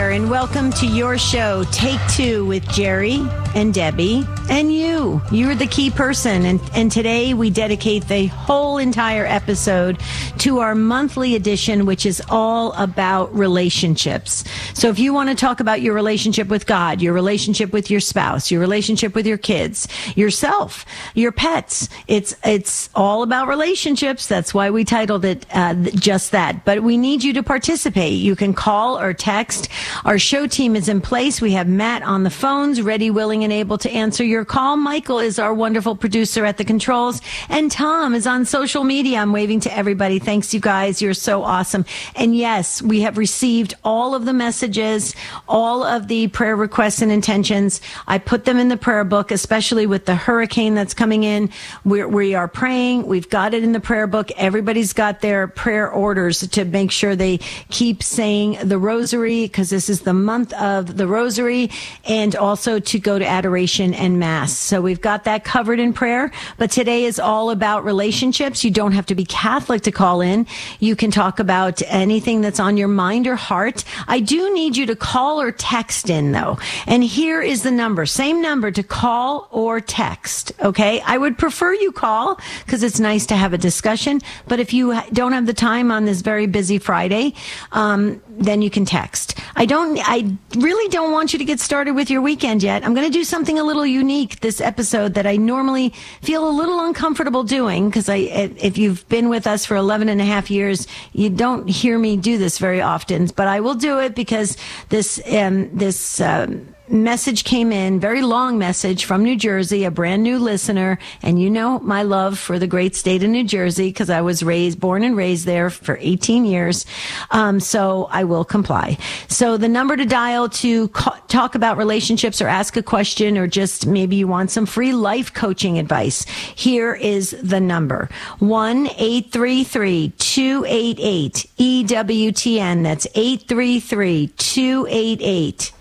there, and welcome to your show, Take Two, with Jerry and Debbie and you. You're the key person, and today we dedicate the whole entire episode to our monthly edition, which is all about relationships. So if you want to talk about your relationship with God, your relationship with your spouse, your relationship with your kids, yourself, your pets, it's all about relationships. That's why we titled it just that. But we need you to participate. You can call or text. Our show team is in place. We have Matt on the phones, ready, willing, and able to answer your call. Michael is our wonderful producer at the controls, and Tom is on social media. I'm waving to everybody. Thanks, you guys. You're so awesome. And yes, we have received all of the messages, all of the prayer requests and intentions. I put them in the prayer book, especially with the hurricane that's coming in. We are praying. We've got it in the prayer book. Everybody's got their prayer orders to make sure they keep saying the rosary, because this is the month of the rosary, and also to go to adoration and mass. So we've got that covered in prayer. But today is all about relationships. You don't have to be Catholic to call in. You can talk about anything that's on your mind or heart. I do need you to call or text in, though. And here is the number, same number to call or text. Okay. I would prefer you call because it's nice to have a discussion. But if you don't have the time on this very busy Friday, then you can text. I really don't want you to get started with your weekend yet. I'm going to do something a little unique this episode that I normally feel a little uncomfortable doing, because if you've been with us for 11 and a half years, you don't hear me do this very often, but I will do it because this message came in, very long message from New Jersey, a brand new listener. And you know my love for the great state of New Jersey, because I was born and raised there for 18 years. So I will comply. So the number to dial to talk about relationships or ask a question, or just maybe you want some free life coaching advice. Here is the number: 1-833-288-EWTN. That's 833-288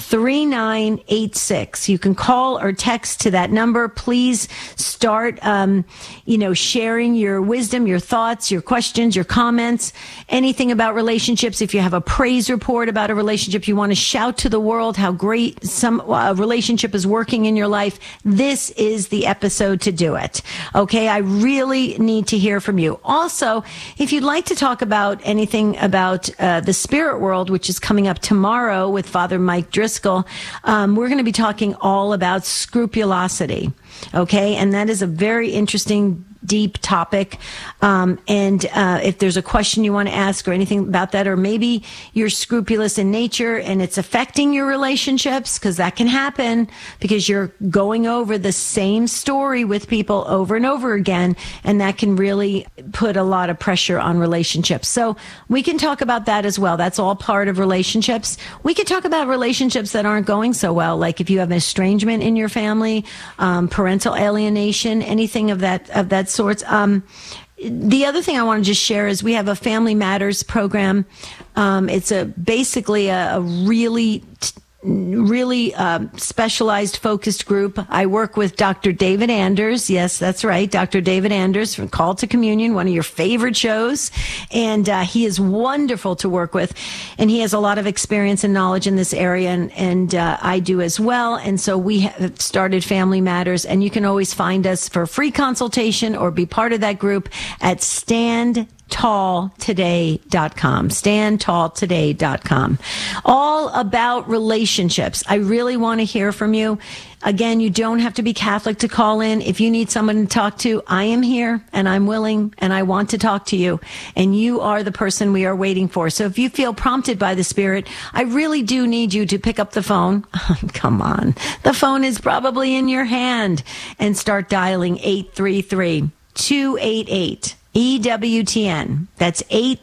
3986. You can call or text to that number. Please start, sharing your wisdom, your thoughts, your questions, your comments, anything about relationships. If you have a praise report about a relationship, you want to shout to the world how great some relationship is working in your life, this is the episode to do it. Okay. I really need to hear from you. Also, if you'd like to talk about anything about the spirit world, which is coming up tomorrow with Father Mike Driscoll, we're going to be talking all about scrupulosity. Okay. And that is a very interesting, deep topic. If there's a question you want to ask or anything about that, or maybe you're scrupulous in nature and it's affecting your relationships, because that can happen because you're going over the same story with people over and over again. And that can really put a lot of pressure on relationships. So we can talk about that as well. That's all part of relationships. We could talk about relationships that aren't going so well. Like if you have an estrangement in your family, parental alienation, anything of that sorts. The other thing I want to just share is we have a Family Matters program. It's basically a really specialized, focused group. I work with Dr. David Anders. Yes, that's right. Dr. David Anders from Call to Communion, one of your favorite shows. And he is wonderful to work with. And he has a lot of experience and knowledge in this area. And I do as well. And so we have started Family Matters. And you can always find us for free consultation or be part of that group at StandTallToday.com. StandTallToday.com. All about relationships. I really want to hear from you. Again, you don't have to be Catholic to call in. If you need someone to talk to, I am here and I'm willing and I want to talk to you. And you are the person we are waiting for. So if you feel prompted by the Spirit, I really do need you to pick up the phone. Come on. The phone is probably in your hand, and start dialing 833-288. EWTN. That's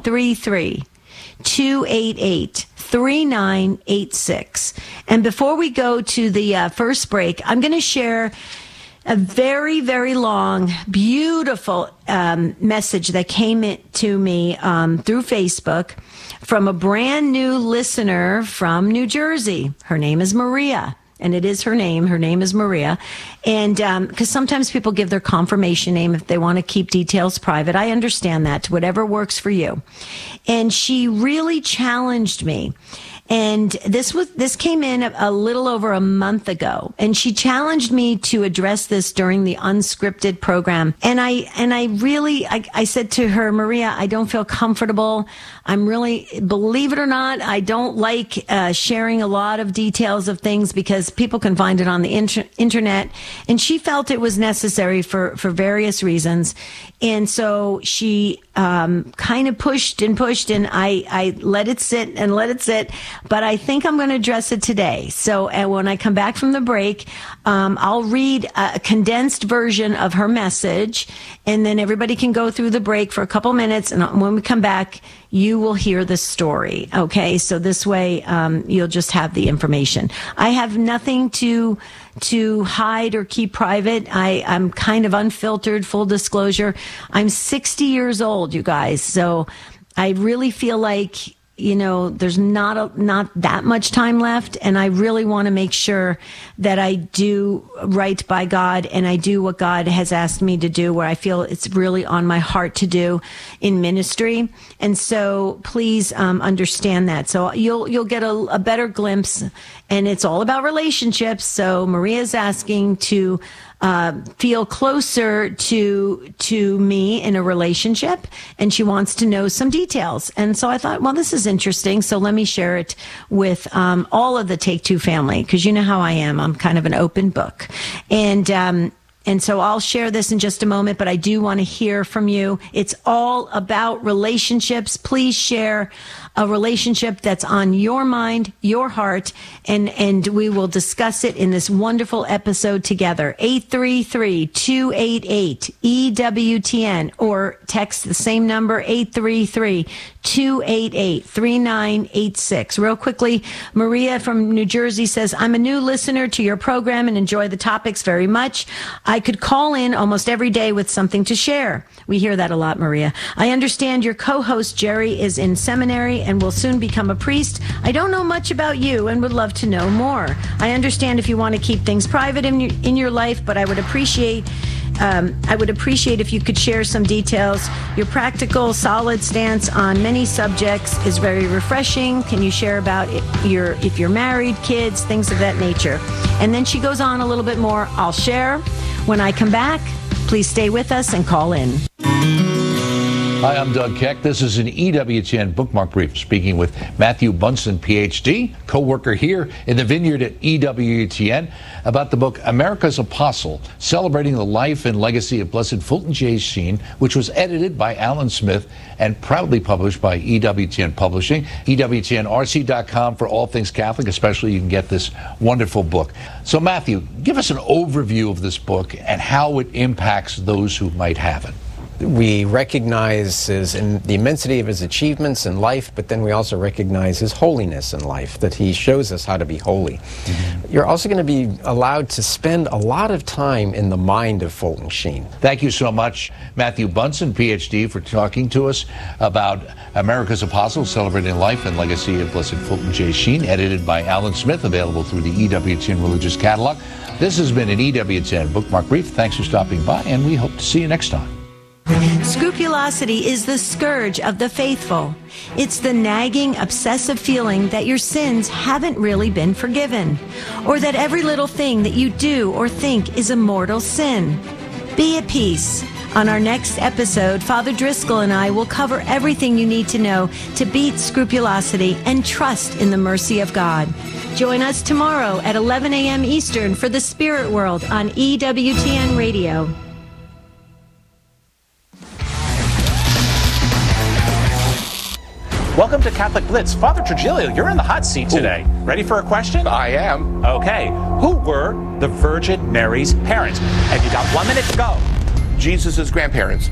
833-288-3986. And before we go to the first break, I'm going to share a very, very long, beautiful message that came to me through Facebook from a brand new listener from New Jersey. Her name is Maria. And it is her name. Her name is Maria. And because sometimes people give their confirmation name if they want to keep details private. I understand that. Whatever works for you. And she really challenged me. And this came in a little over a month ago, and she challenged me to address this during the unscripted program. And I said to her, Maria, I don't feel comfortable. I'm really, believe it or not, I don't like sharing a lot of details of things because people can find it on the internet. And she felt it was necessary for various reasons. And so she kind of pushed, and I let it sit. But I think I'm going to address it today. So when I come back from the break, I'll read a condensed version of her message, and then everybody can go through the break for a couple minutes. And when we come back, you will hear the story. Okay. So this way, you'll just have the information. I have nothing to hide or keep private. I'm kind of unfiltered, full disclosure. I'm 60 years old, you guys. So I really feel like, there's not that much time left, and I really want to make sure that I do right by God and I do what God has asked me to do, where I feel it's really on my heart to do in ministry. And so please understand that. So you'll get a better glimpse, and it's all about relationships. So Maria's asking to feel closer to me in a relationship, and she wants to know some details. And so I thought, well, this is interesting, so let me share it with all of the Take Two family, because you know how I am. I'm kind of an open book. And so I'll share this in just a moment, but I do want to hear from you. It's all about relationships. Please share a relationship that's on your mind, your heart, and we will discuss it in this wonderful episode together. 833-288-EWTN, or text the same number, 833-288-3986. Real quickly, Maria from New Jersey says, I'm a new listener to your program and enjoy the topics very much. I could call in almost every day with something to share. We hear that a lot, Maria. I understand your co-host, Jerry, is in seminary and will soon become a priest. I don't know much about you and would love to know more. I understand if you want to keep things private in your life, but I would appreciate if you could share some details. Your practical, solid stance on many subjects is very refreshing. Can you share about if you're married, kids, things of that nature? And then she goes on a little bit more. I'll share when I come back. Please stay with us and call in. Hi, I'm Doug Keck. This is an EWTN Bookmark Brief, speaking with Matthew Bunson, PhD, co-worker here in the Vineyard at EWTN, about the book America's Apostle, Celebrating the Life and Legacy of Blessed Fulton J. Sheen, which was edited by Alan Smith and proudly published by EWTN Publishing. EWTNRC.com for all things Catholic, especially you can get this wonderful book. So Matthew, give us an overview of this book and how it impacts those who might have it. We recognize the immensity of his achievements in life, but then we also recognize his holiness in life, that he shows us how to be holy. Mm-hmm. You're also going to be allowed to spend a lot of time in the mind of Fulton Sheen. Thank you so much, Matthew Bunson, PhD, for talking to us about America's Apostle, Celebrating Life and Legacy of Blessed Fulton J. Sheen, edited by Alan Smith, available through the EWTN Religious Catalog. This has been an EWTN Bookmark Brief. Thanks for stopping by, and we hope to see you next time. Scrupulosity is the scourge of the faithful. It's the nagging, obsessive feeling that your sins haven't really been forgiven, or that every little thing that you do or think is a mortal sin. Be at peace. On our next episode, Father Driscoll and I will cover everything you need to know to beat scrupulosity and trust in the mercy of God. Join us tomorrow at 11 a.m. Eastern for The Spirit World on EWTN Radio. Welcome to Catholic Blitz. Father Trujillo, you're in the hot seat today. Ooh. Ready for a question? I am. Okay. Who were the Virgin Mary's parents? And you got 1 minute to go. Jesus' grandparents.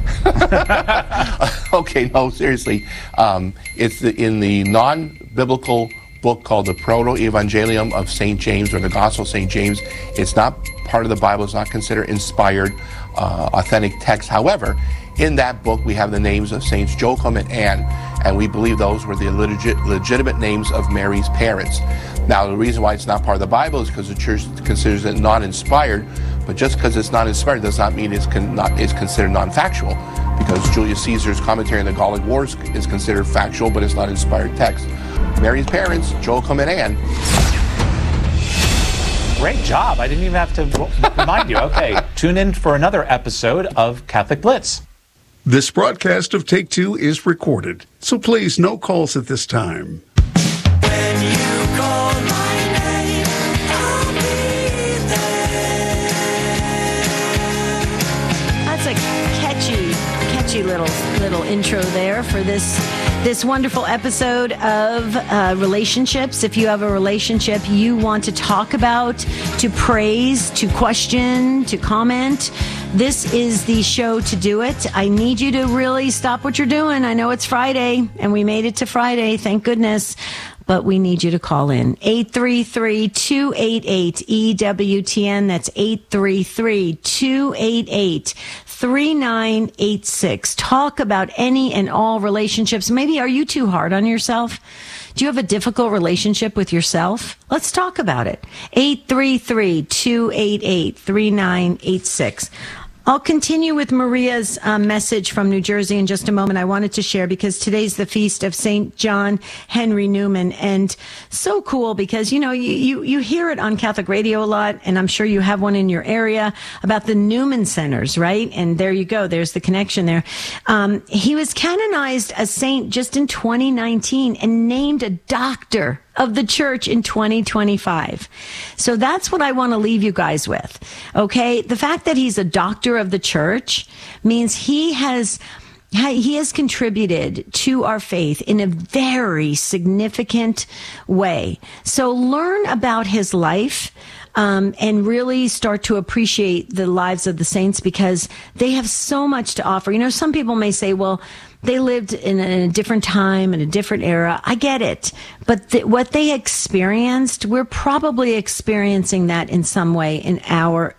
Okay, no, seriously. It's in the non-biblical book called the Proto-Evangelium of St. James, or the Gospel of St. James. It's not part of the Bible. It's not considered inspired, authentic text. However, in that book, we have the names of Saints Joachim and Anne, and we believe those were the legitimate names of Mary's parents. Now, the reason why it's not part of the Bible is because the Church considers it non-inspired, but just because it's not inspired does not mean it's considered non-factual, because Julius Caesar's commentary on the Gallic Wars is considered factual, but it's not inspired text. Mary's parents, Joachim and Anne. Great job. I didn't even have to remind you. Okay, tune in for another episode of Catholic Blitz. This broadcast of Take Two is recorded, so please, no calls at this time. When you call my name, I'll be there. That's a catchy little intro there for this wonderful episode of relationships. If you have a relationship you want to talk about, to praise, to question, to comment, this is the show to do it. I need you to really stop what you're doing. I know it's Friday, and we made it to Friday, thank goodness. But we need you to call in. 833-288-EWTN. That's 833-288-3986. Talk about any and all relationships. Maybe are you too hard on yourself? Do you have a difficult relationship with yourself? Let's talk about it. 833-288-3986. I'll continue with Maria's message from New Jersey in just a moment. I wanted to share because today's the feast of St. John Henry Newman, and so cool because, you hear it on Catholic radio a lot, and I'm sure you have one in your area about the Newman Centers, right? And there you go. There's the connection there. He was canonized a saint just in 2019 and named a doctor of the church in 2025. So that's what I want to leave you guys with. Okay. The fact that he's a doctor of the church means he has contributed to our faith in a very significant way. So learn about his life. And really start to appreciate the lives of the saints because they have so much to offer. Some people may say, well, they lived in a different time, in a different era. I get it. But what they experienced, we're probably experiencing that in some way in our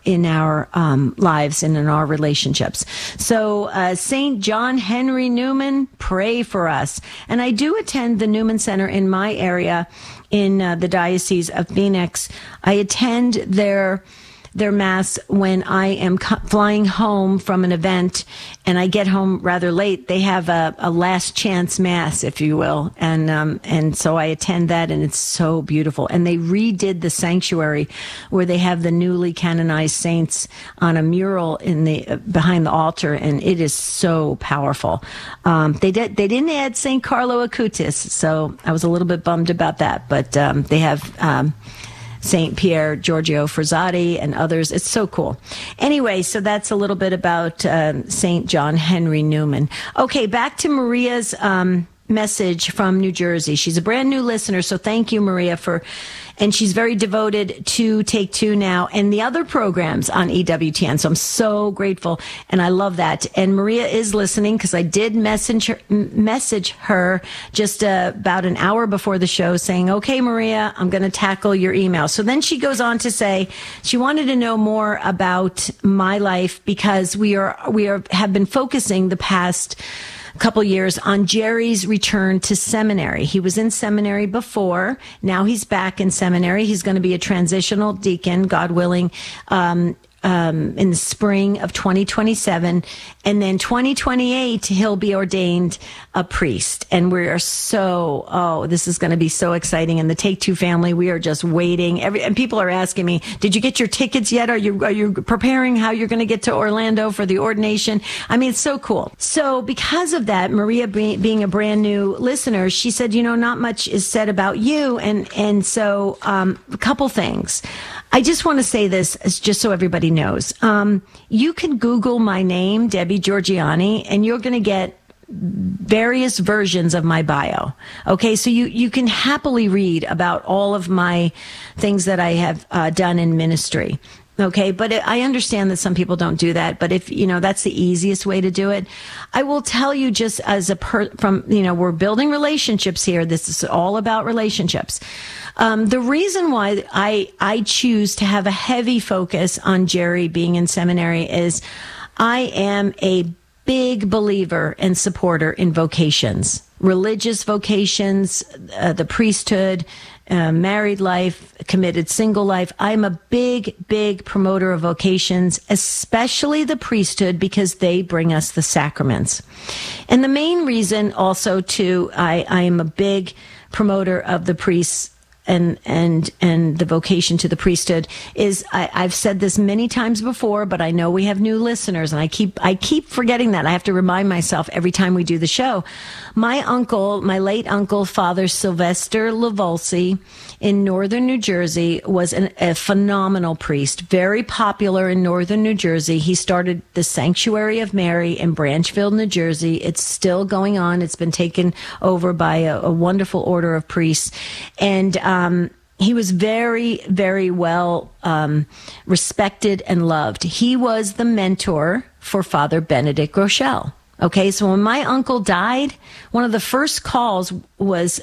lives and in our relationships. So St. John Henry Newman, pray for us. And I do attend the Newman Center in my area in the Diocese of Phoenix. I attend their mass when I am flying home from an event and I get home rather late. They have a last chance mass, if you will. And so I attend that, and it's so beautiful. And they redid the sanctuary where they have the newly canonized saints on a mural behind the altar. And it is so powerful. They didn't add St. Carlo Acutis. So I was a little bit bummed about that, but they have, St. Pier Giorgio Frassati and others. It's so cool. Anyway, so that's a little bit about St. John Henry Newman. Okay, back to Maria's message from New Jersey. She's a brand new listener, so thank you, Maria, and she's very devoted to Take Two now and the other programs on EWTN. So I'm so grateful, and I love that. And Maria is listening because I did message her just about an hour before the show saying, okay, Maria, I'm going to tackle your email. So then she goes on to say she wanted to know more about my life because we have been focusing the past couple years on Jerry's return to seminary. He was in seminary before. Now he's back in seminary. He's going to be a transitional deacon, God willing, in the spring of 2027. And then 2028, he'll be ordained a priest. And we are this is going to be so exciting. And the Take Two family, we are just waiting. And people are asking me, did you get your tickets yet? Are you preparing how you're going to get to Orlando for the ordination? I mean, it's so cool. So because of that, Maria being a brand new listener, she said, not much is said about you. And so a couple things. I just want to say this just so everybody knows. You can Google my name, Debbie Georgianni, and you're going to get various versions of my bio. Okay, so you can happily read about all of my things that I have done in ministry. Okay, but I understand that some people don't do that, but if, that's the easiest way to do it. I will tell you just as we're building relationships here. This is all about relationships. The reason why I choose to have a heavy focus on Jerry being in seminary is I am a big believer and supporter in vocations, religious vocations, the priesthood, married life, committed single life. I'm a big, big promoter of vocations, especially the priesthood, because they bring us the sacraments. And the main reason also, too, I am a big promoter of the priests and the vocation to the priesthood is I've said this many times before, but I know we have new listeners, and I keep forgetting that. I have to remind myself every time we do the show. My late uncle, Father Sylvester Lavolsi in northern New Jersey, was a phenomenal priest, very popular in northern New Jersey. He started the Sanctuary of Mary in Branchville, New Jersey. It's still going on. It's been taken over by a wonderful order of priests. And he was very, very well respected and loved. He was the mentor for Father Benedict Groeschel. Okay, so when my uncle died, one of the first calls was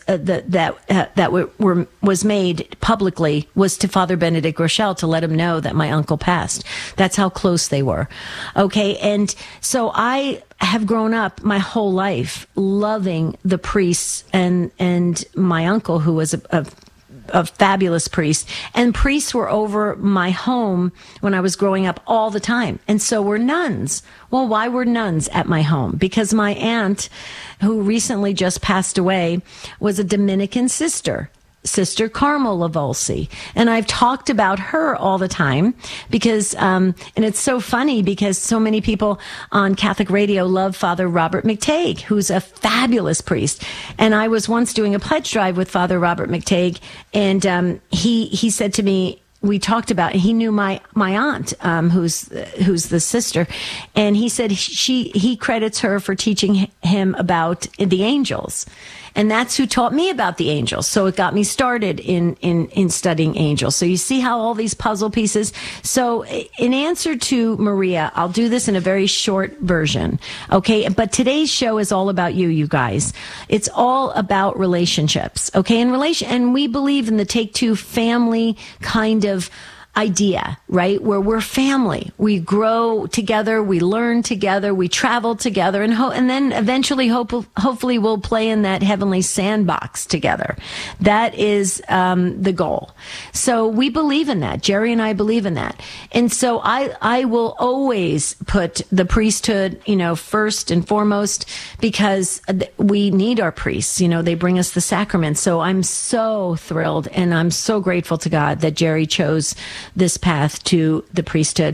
was made publicly was to Father Benedict Groeschel to let him know that my uncle passed. That's how close they were. Okay, and so I have grown up my whole life loving the priests and my uncle, who was a fabulous priest, and priests were over my home when I was growing up all the time, and so were nuns. Well, why were nuns at my home? Because my aunt, who recently just passed away, was a Dominican sister, Sister Carmel Lavolsi. And I've talked about her all the time because, and it's so funny because so many people on Catholic radio love Father Robert McTague, who's a fabulous priest. And I was once doing a pledge drive with Father Robert McTague, and he said to me, we talked about, he knew my aunt, who's the sister, and he said he credits her for teaching him about the angels. And that's who taught me about the angels. So it got me started in studying angels. So you see how all these puzzle pieces. So in answer to Maria, I'll do this in a very short version. Okay. But today's show is all about you guys. It's all about relationships. Okay. And we believe in the Take Two family kind of idea, right? Where we're family. We grow together, we learn together, we travel together, and then eventually, hopefully, we'll play in that heavenly sandbox together. That is the goal. So we believe in that. Jerry and I believe in that. And so I will always put the priesthood, first and foremost, because we need our priests. They bring us the sacraments. So I'm so thrilled and I'm so grateful to God that Jerry chose this path to the priesthood.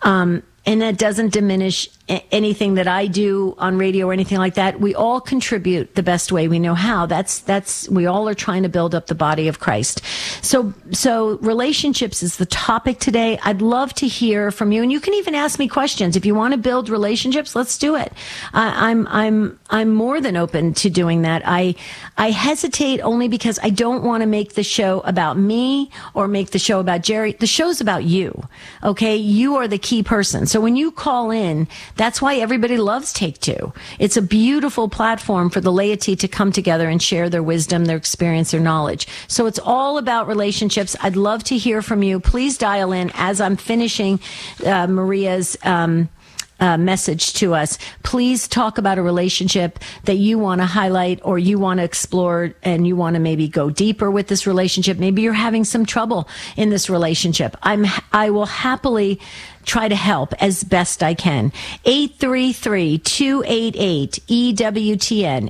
And that doesn't diminish anything that I do on radio or anything like that. We all contribute the best way we know how. We all are trying to build up the body of Christ. So relationships is the topic today. I'd love to hear from you, and you can even ask me questions. If you want to build relationships, let's do it. I'm more than open to doing that. I hesitate only because I don't want to make the show about me or make the show about Jerry. The show's about you. Okay? You are the key person. So when you call in, that's why everybody loves Take Two. It's a beautiful platform for the laity to come together and share their wisdom, their experience, their knowledge. So it's all about relationships. I'd love to hear from you. Please dial in as I'm finishing Maria's message to us. Please talk about a relationship that you want to highlight or you want to explore and you want to maybe go deeper with this relationship. Maybe you're having some trouble in this relationship. I will happily try to help as best I can. 833-288-EWTN,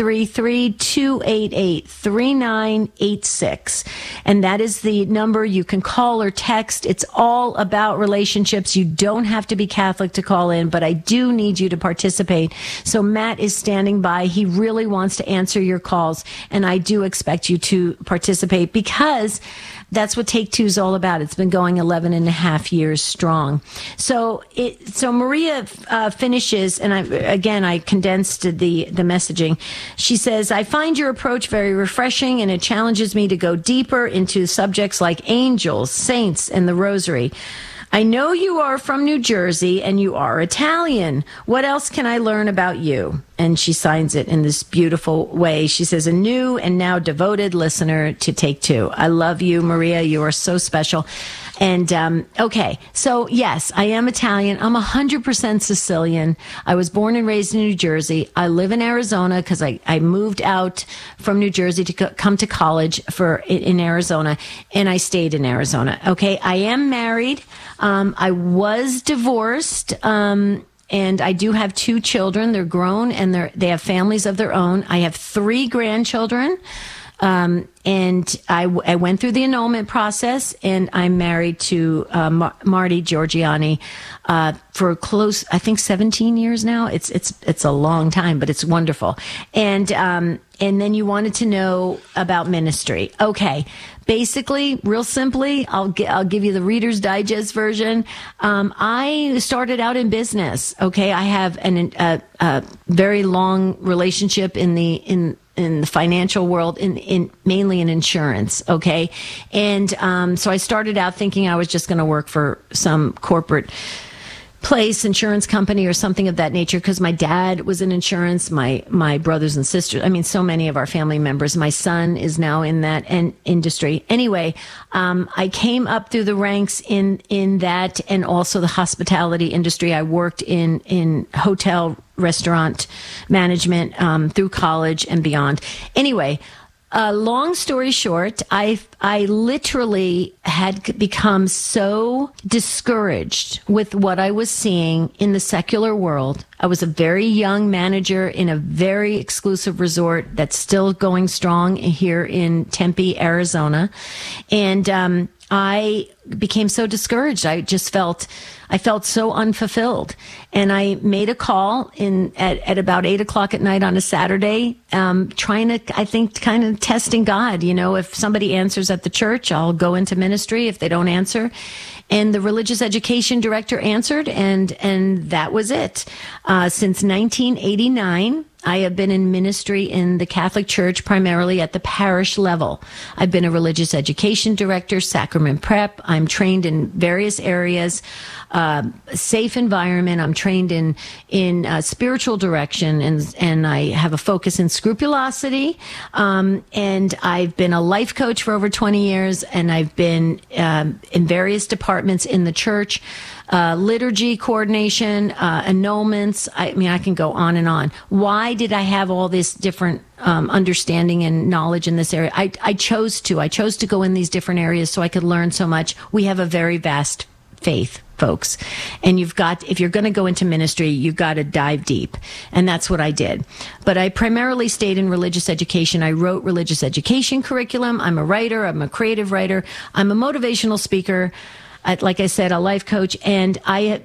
833-288-3986. And that is the number you can call or text. It's all about relationships. You don't have to be Catholic to call in, but I do need you to participate. So Matt is standing by. He really wants to answer your calls, and I do expect you to participate because that's what Take Two is all about. It's been going 11 and a half years strong. So Maria finishes, and I condensed the messaging. She says, I find your approach very refreshing, and it challenges me to go deeper into subjects like angels, saints, and the rosary. I know you are from New Jersey and you are Italian. What else can I learn about you? And she signs it in this beautiful way. She says, a new and now devoted listener to Take Two. I love you, Maria. You are so special. And, okay. So yes, I am Italian. I'm 100% Sicilian. I was born and raised in New Jersey. I live in Arizona because I moved out from New Jersey to come to college in Arizona, and I stayed in Arizona. Okay. I am married. I was divorced. And I do have 2 children. They're grown and they have families of their own. I have 3 grandchildren. And I went through the annulment process, and I'm married to Marty Giorgiani for close, I think, 17 years now. It's a long time, but it's wonderful. And then you wanted to know about ministry. Okay. Basically, real simply, I'll give you the Reader's Digest version. I started out in business. Okay. I have a very long relationship in the financial world, mainly in insurance. Okay. And, so I started out thinking I was just going to work for some corporate place, insurance company or something of that nature, because my dad was in insurance, my brothers and sisters, I mean, so many of our family members. My son is now in that industry. Anyway, I came up through the ranks in that, and also the hospitality industry. I worked in hotel restaurant management through college and beyond. Anyway, long story short, I literally had become so discouraged with what I was seeing in the secular world. I was a very young manager in a very exclusive resort that's still going strong here in Tempe, Arizona. And I became so discouraged. I felt so unfulfilled. And I made a call at about 8:00 at night on a Saturday, trying to, I think, kind of testing God. You know, if somebody answers at the church, I'll go into ministry. If they don't answer. And the religious education director answered, and that was it. Since 1989, I have been in ministry in the Catholic Church, primarily at the parish level. I've been a religious education director, sacrament prep. I'm trained in various areas, safe environment. I'm trained in spiritual direction, and I have a focus in scrupulosity. And I've been a life coach for over 20 years, and I've been in various departments in the church. Liturgy coordination, annulments. I mean, I can go on and on. Why did I have all this different understanding and knowledge in this area? I chose to go in these different areas so I could learn so much. We have a very vast faith, folks. And if you're going to go into ministry, you've got to dive deep. And that's what I did. But I primarily stayed in religious education. I wrote religious education curriculum. I'm a writer. I'm a creative writer. I'm a motivational speaker. Like I said, a life coach, and I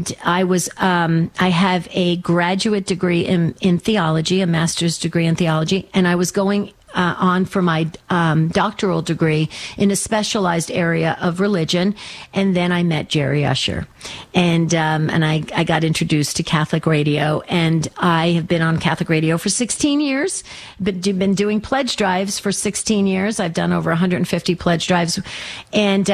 have a graduate degree in theology, a master's degree in theology, and I was going on for my doctoral degree in a specialized area of religion, and then I met Jerry Usher, and I got introduced to Catholic radio, and I have been on Catholic radio for 16 years, been doing pledge drives for 16 years. I've done over 150 pledge drives, and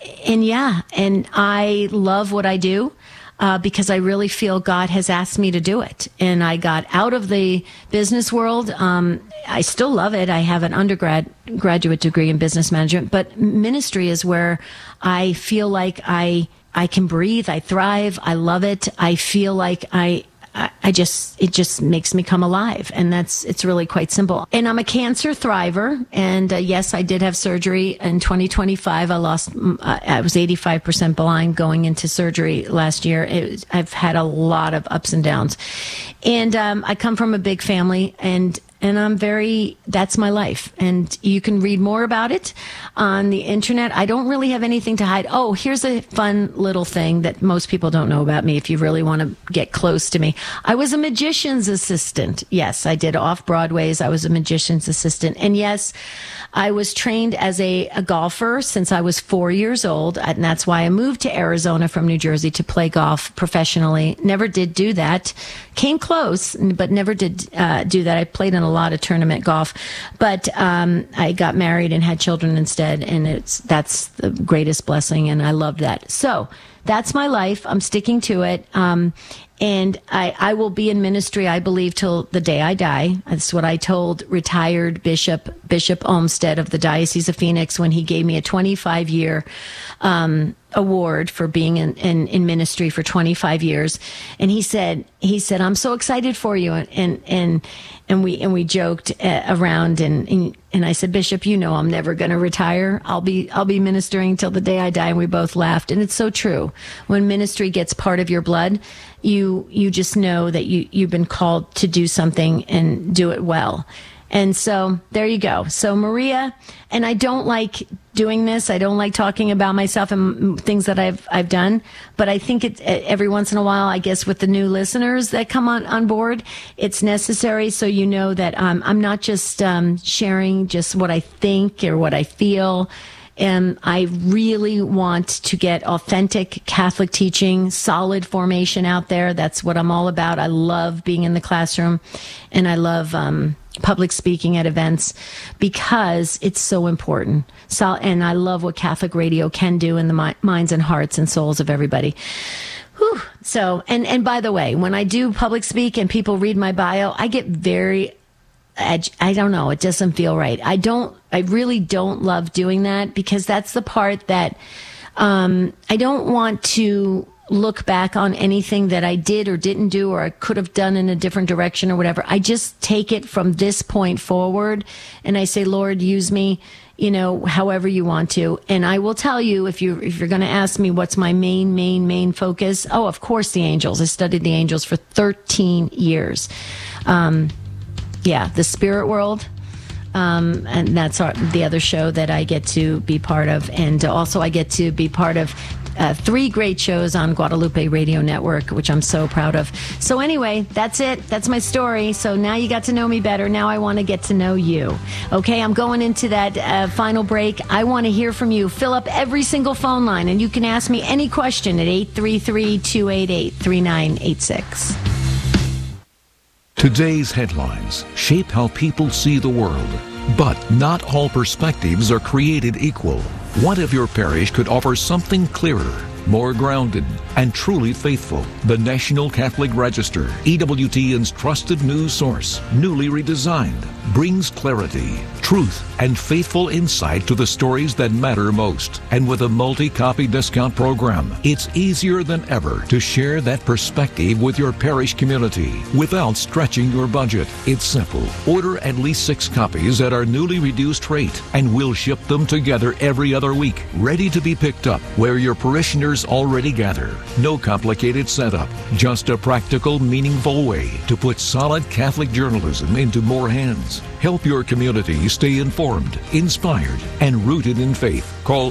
I love what I do. Because I really feel God has asked me to do it. And I got out of the business world. I still love it. I have an graduate degree in business management, but ministry is where I feel like I can breathe. I thrive. I love it. I feel like it just makes me come alive. And it's really quite simple. And I'm a cancer thriver. And yes, I did have surgery in 2025. I was 85% blind going into surgery last year. I've had a lot of ups and downs. And I come from a big family, and that's my life. And you can read more about it on the internet. I don't really have anything to hide. Oh, here's a fun little thing that most people don't know about me if you really want to get close to me. I was a magician's assistant. Yes, I did off-Broadways. I was a magician's assistant. And yes, I was trained as a golfer since I was 4 years old. And that's why I moved to Arizona from New Jersey to play golf professionally. Never did do that. Came close, but never did do that. I played in a lot of tournament golf, but I got married and had children instead, and that's the greatest blessing, and I love that. So that's my life. I'm sticking to it. And I will be in ministry, I believe, till the day I die. That's what I told retired Bishop Olmsted of the Diocese of Phoenix when he gave me a 25-year award for being in ministry for 25 years. And he said, I'm so excited for you. And we joked around, and I said, Bishop, you know I'm never going to retire. I'll be ministering till the day I die. And we both laughed. And it's so true. When ministry gets part of your blood, you just know that you've been called to do something and do it well. And so there you go. So Maria, and I don't like doing this. I don't like talking about myself and things that I've done. But I think it every once in a while, I guess with the new listeners that come on board, it's necessary so you know that I'm not just sharing just what I think or what I feel. And I really want to get authentic Catholic teaching, solid formation out there. That's what I'm all about. I love being in the classroom, and I love public speaking at events because it's so important. So, and I love what Catholic radio can do in the minds and hearts and souls of everybody. Whew. So, and by the way, when I do public speak and people read my bio, I get very, I don't know, it doesn't feel right. I really don't love doing that because that's the part that I don't want to look back on anything that I did or didn't do or I could have done in a different direction or whatever. I just take it from this point forward and I say, Lord, use me, however you want to. And I will tell you, if you're going to ask me what's my main focus, of course, the angels. I studied the angels for 13 years. The spirit world. And that's the other show that I get to be part of. And also I get to be part of 3 great shows on Guadalupe Radio Network, which I'm so proud of. So anyway, that's it. That's my story. So now you got to know me better. Now I want to get to know you. Okay, I'm going into that final break. I want to hear from you. Fill up every single phone line, and you can ask me any question at 833-288-3986. Today's headlines shape how people see the world, but not all perspectives are created equal. What if your parish could offer something clearer, more grounded, and truly faithful? The National Catholic Register, EWTN's trusted news source, newly redesigned, brings clarity, truth, and faithful insight to the stories that matter most. And with a multi-copy discount program, it's easier than ever to share that perspective with your parish community without stretching your budget. It's simple. Order at least 6 copies at our newly reduced rate, and we'll ship them together every other week, ready to be picked up where your parishioners already gather. No complicated setup, just a practical, meaningful way to put solid Catholic journalism into more hands. Help your community stay informed, inspired, and rooted in faith. Call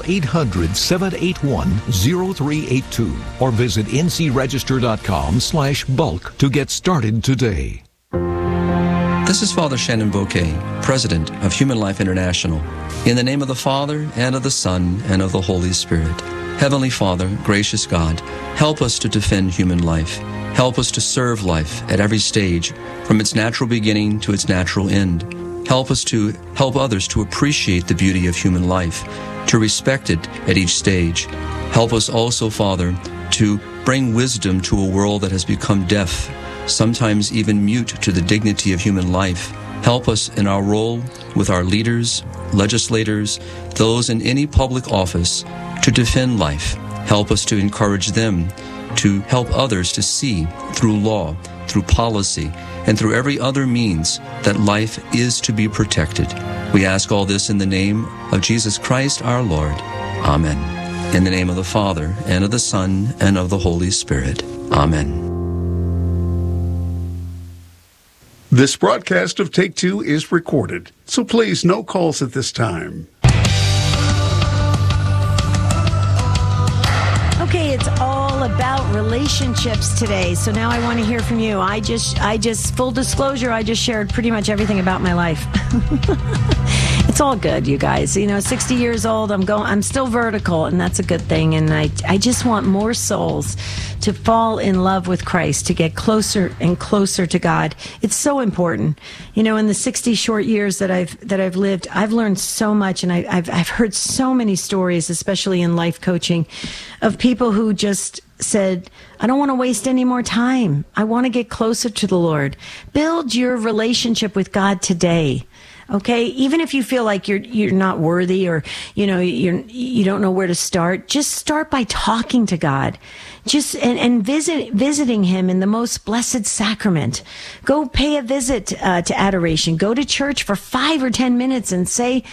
800-781-0382 or visit ncregister.com/bulk to get started today. This is Father Shannon Bouquet, President of Human Life International. In the name of the Father, and of the Son, and of the Holy Spirit. Heavenly Father, gracious God, help us to defend human life. Help us to serve life at every stage, from its natural beginning to its natural end. Help us to help others to appreciate the beauty of human life, to respect it at each stage. Help us also, Father, to bring wisdom to a world that has become deaf, sometimes even mute to the dignity of human life. Help us in our role with our leaders, legislators, those in any public office, to defend life. Help us to encourage them to help others to see through law, through policy, and through every other means that life is to be protected. We ask all this in the name of Jesus Christ our Lord. Amen. In the name of the Father, and of the Son, and of the Holy Spirit. Amen. This broadcast of Take Two is recorded, so please no calls at this time. Okay, it's all about relationships today. So now I want to hear from you. I just full disclosure, I just shared pretty much everything about my life. It's all good, you guys. 60 years old, I'm still vertical, and that's a good thing. And I just want more souls to fall in love with Christ, to get closer and closer to God. It's so important. In the 60 short years that I've lived, I've learned so much, and I've heard so many stories, especially in life coaching, of people who just said, I don't want to waste any more time. I want to get closer to the Lord. Build your relationship with God today. Okay, even if you feel like you're not worthy, or you don't know where to start, just start by talking to God, and visiting Him in the most blessed sacrament. Go pay a visit to adoration. Go to church for 5 or 10 minutes and say,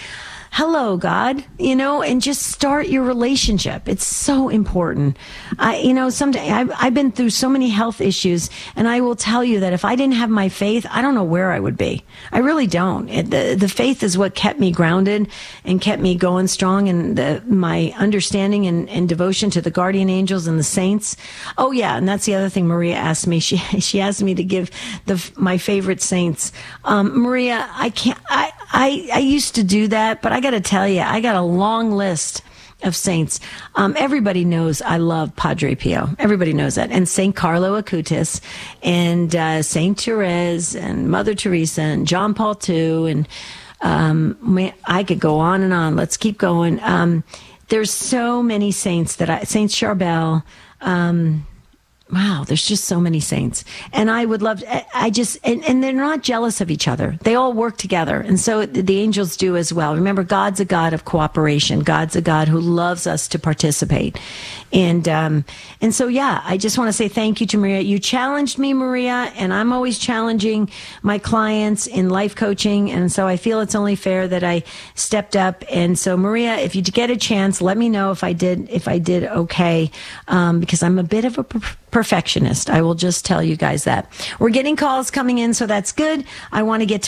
hello, God, and just start your relationship. It's so important. Sometimes I've been through so many health issues, and I will tell you that if I didn't have my faith, I don't know where I would be. I really don't. The faith is what kept me grounded and kept me going strong, and my understanding and devotion to the guardian angels and the saints. Oh yeah, and that's the other thing Maria asked me. She asked me to give my favorite saints. Maria, I used to do that, but I got to tell you, I got a long list of saints. Everybody knows I love Padre Pio. Everybody knows that. And Saint Carlo Acutis and Saint Therese and Mother Teresa and John Paul II. And I could go on and on. Let's keep going. There's so many saints Saint Charbel. Wow, there's just so many saints. And I would love and they're not jealous of each other. They all work together. And so the angels do as well. Remember, God's a God of cooperation. God's a God who loves us to participate. And so, yeah, I just want to say thank you to Maria. You challenged me, Maria, and I'm always challenging my clients in life coaching. And so I feel it's only fair that I stepped up. And so, Maria, if you get a chance, let me know if I did okay, because I'm a bit of a perfectionist. I will just tell you guys that. We're getting calls coming in, so that's good. I want to get to